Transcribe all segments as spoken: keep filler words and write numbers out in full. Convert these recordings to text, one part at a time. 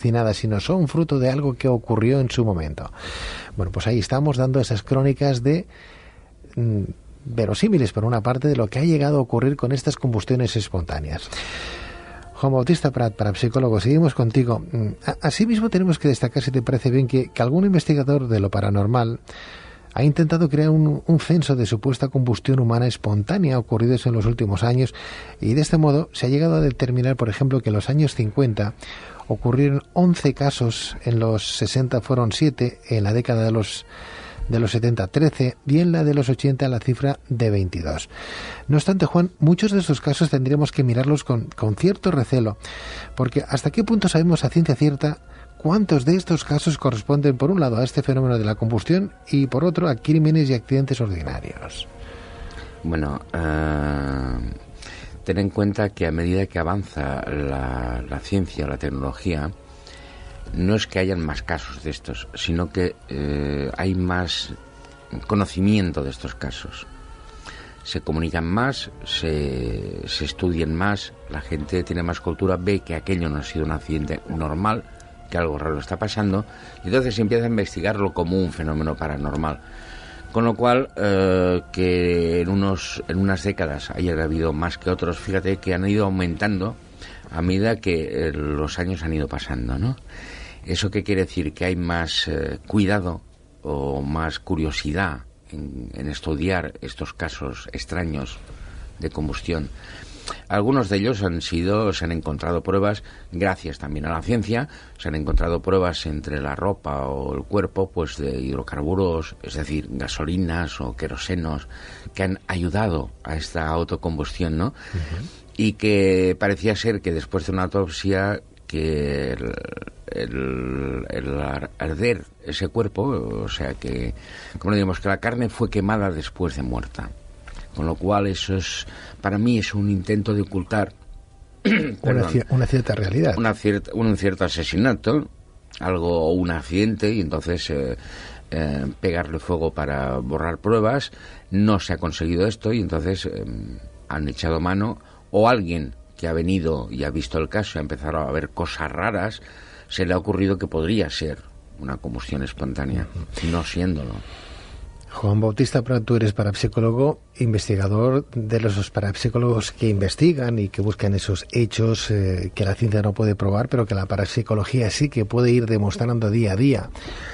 calcinadas, sino son fruto de algo que ocurrió en su momento. Bueno, pues ahí estamos dando esas crónicas de mmm, verosímiles, por una parte, de lo que ha llegado a ocurrir con estas combustiones espontáneas. Juan Bautista Prat, parapsicólogo, seguimos contigo. Asimismo, tenemos que destacar, si te parece bien, que, que algún investigador de lo paranormal ha intentado crear un, un censo de supuesta combustión humana espontánea ocurridos en los últimos años, y de este modo se ha llegado a determinar, por ejemplo, que en los años cincuenta ocurrieron once casos, en los sesenta fueron siete, en la década de los de los setenta, trece, y en la de los ochenta la cifra de veintidós. No obstante, Juan, muchos de estos casos tendríamos que mirarlos con, con cierto recelo, porque ¿hasta qué punto sabemos a ciencia cierta cuántos de estos casos corresponden, por un lado, a este fenómeno de la combustión y, por otro, a crímenes y accidentes ordinarios? Bueno, uh, ten en cuenta que a medida que avanza la, la ciencia, la tecnología, no es que hayan más casos de estos, sino que eh, hay más conocimiento de estos casos. Se comunican más, se, se estudian más, la gente tiene más cultura, ve que aquello no ha sido un accidente normal, que algo raro está pasando, y entonces se empieza a investigarlo como un fenómeno paranormal. Con lo cual, eh, que en, unos, en unas décadas haya habido más que otros, fíjate que han ido aumentando a medida que eh, los años han ido pasando, ¿no? ¿Eso qué quiere decir? Que hay más eh, cuidado o más curiosidad en, en estudiar estos casos extraños de combustión. Algunos de ellos han sido, se han encontrado pruebas, gracias también a la ciencia, se han encontrado pruebas entre la ropa o el cuerpo, pues de hidrocarburos, es decir, gasolinas o querosenos, que han ayudado a esta autocombustión, ¿no? Uh-huh. Y que parecía ser que después de una autopsia, que el, el, el arder ese cuerpo, o sea que, como digamos, que la carne fue quemada después de muerta. Con lo cual eso es, para mí es un intento de ocultar una, cier- una cierta realidad, una cierta, un cierto asesinato, algo, un accidente, y entonces eh, eh, pegarle fuego para borrar pruebas. No se ha conseguido esto, y entonces eh, han echado mano, o alguien que ha venido y ha visto el caso y ha empezado a ver cosas raras, se le ha ocurrido que podría ser una combustión espontánea, uh-huh. no siéndolo. Juan Bautista Prat, tú eres parapsicólogo, investigador de los parapsicólogos que investigan y que buscan esos hechos eh, que la ciencia no puede probar, pero que la parapsicología sí que puede ir demostrando día a día.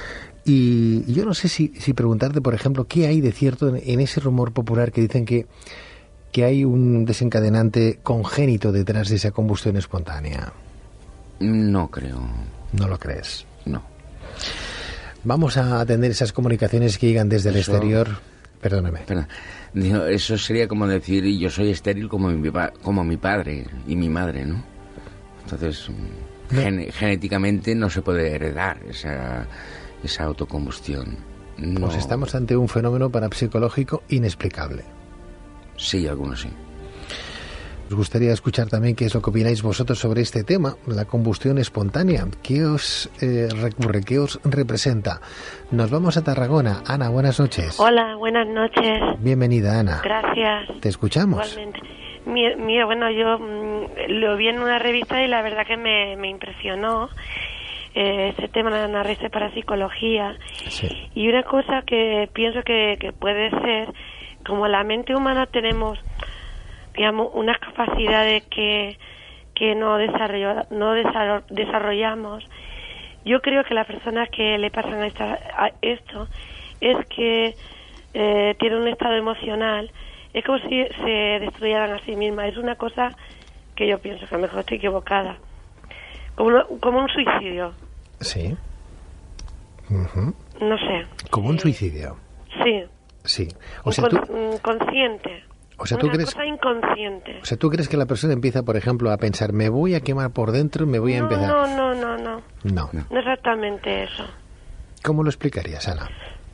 Y yo no sé si, si preguntarte, por ejemplo, ¿qué hay de cierto en, en ese rumor popular que dicen que, que hay un desencadenante congénito detrás de esa combustión espontánea? No creo. ¿No lo crees? No. Vamos a atender esas comunicaciones que llegan desde el eso, exterior. Perdóname. Perdón. Eso sería como decir, yo soy estéril como mi, como mi padre y mi madre, ¿no? Entonces, no. Gen, genéticamente no se puede heredar esa, esa autocombustión. No. Pues estamos ante un fenómeno parapsicológico inexplicable. Sí, algunos sí. Nos gustaría escuchar también qué es lo que opináis vosotros sobre este tema, la combustión espontánea. ¿Qué os eh, recurre? ¿Qué os representa? Nos vamos a Tarragona. Ana, buenas noches. Hola, buenas noches. Bienvenida, Ana. Gracias. Te escuchamos. Igualmente. Mira, bueno, yo mmm, lo vi en una revista y la verdad que me, me impresionó eh, ese tema de la red de parapsicología. Sí. Y una cosa que pienso que, que puede ser, como la mente humana tenemos, digamos, unas capacidades que, que no, desarroll, no desarrollamos. Yo creo que las personas que le pasan a, esta, a esto es que eh, tienen un estado emocional, es como si se destruyeran a sí mismas. Es una cosa que yo pienso que a lo mejor estoy equivocada. Como, una, como un suicidio. Sí. Uh-huh. No sé. Como un eh, suicidio. Sí. Sí. O sea, con, tú... consciente. O sea, ¿tú una crees, cosa inconsciente. O sea, ¿tú crees que la persona empieza, por ejemplo, a pensar, me voy a quemar por dentro, me voy no, a empezar? No, no, no, no. No. No exactamente eso. ¿Cómo lo explicarías, Ana?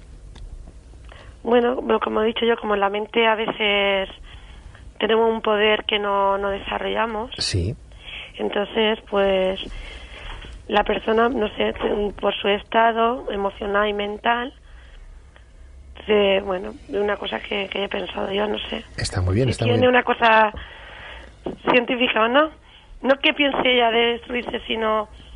Bueno, como he dicho yo, como la mente a veces tenemos un poder que no, no desarrollamos. Sí. Entonces, pues, la persona, no sé, por su estado emocional y mental, de, bueno, de una cosa que, que he pensado yo, no sé. Está muy bien, si está muy tiene bien. Una cosa científica o no. No que piense ella de destruirse, sino